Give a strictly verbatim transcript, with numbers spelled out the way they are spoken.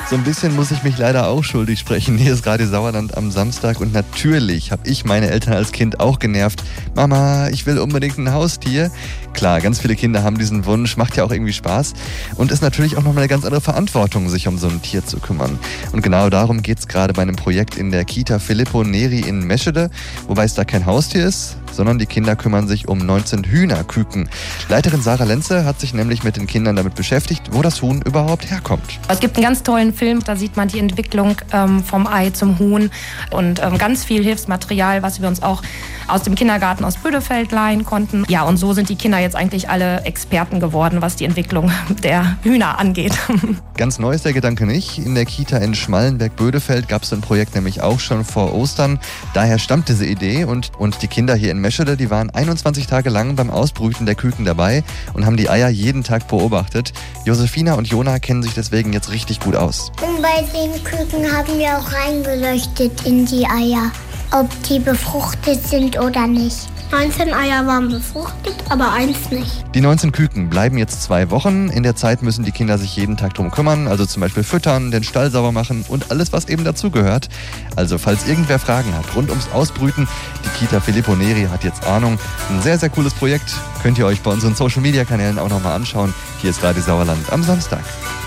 So ein bisschen muss ich mich leider auch schuldig sprechen. Hier ist Radio Sauerland am Samstag und natürlich habe ich meine Eltern als Kind auch genervt. Mama, ich will unbedingt ein Haustier. Klar, ganz viele Kinder haben diesen Wunsch, macht ja auch irgendwie Spaß und ist natürlich auch nochmal eine ganz andere Verantwortung, sich um so ein Tier zu kümmern. Und genau darum geht es gerade bei einem Projekt in der Kita Filippo Neri in Meschede, wobei es da kein Haustier ist, sondern die Kinder kümmern sich um neunzehn Hühnerküken. Leiterin Sarah Lenze hat sich nämlich mit den Kindern damit beschäftigt, wo das Huhn überhaupt herkommt. Es gibt einen ganz tollen Film, da sieht man die Entwicklung ähm, vom Ei zum Huhn und ähm, ganz viel Hilfsmaterial, was wir uns auch aus dem Kindergarten aus Bödefeld leihen konnten. Ja, und so sind die Kinder jetzt eigentlich alle Experten geworden, was die Entwicklung der Hühner angeht. Ganz neu ist der Gedanke nicht. In der Kita in Schmallenberg-Bödefeld gab es ein Projekt nämlich auch schon vor Ostern. Daher stammt diese Idee und, und die Kinder hier in Meschede, die waren einundzwanzig Tage lang beim Ausbrüten der Küken dabei und haben die Eier jeden Tag beobachtet. Josefina und Jona kennen sich deswegen jetzt richtig gut aus. Und bei den Küken haben wir auch reingeleuchtet in die Eier, ob die befruchtet sind oder nicht. neunzehn Eier waren befruchtet, aber eins nicht. Die neunzehn Küken bleiben jetzt zwei Wochen. In der Zeit müssen die Kinder sich jeden Tag drum kümmern, also zum Beispiel füttern, den Stall sauber machen und alles, was eben dazugehört. Also falls irgendwer Fragen hat rund ums Ausbrüten, die Kita Filippo Neri hat jetzt Ahnung. Ein sehr, sehr cooles Projekt. Könnt ihr euch bei unseren Social-Media-Kanälen auch nochmal anschauen. Hier ist Radio Sauerland am Samstag.